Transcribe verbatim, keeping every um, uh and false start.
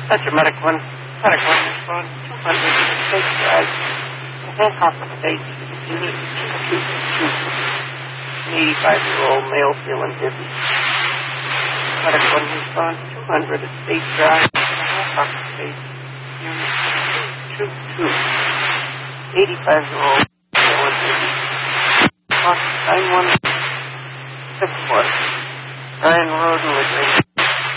Such a medic one. Medic one respond two hundred State Drive. Hancock Estates. Unit two two two. An eighty-five-year-old male feeling dizzy. Medic one respond two hundred State Drive. Hancock Estates. Unit two two two. eighty-five-year-old feeling dizzy. nine one six one. Ryan Road and Woodring.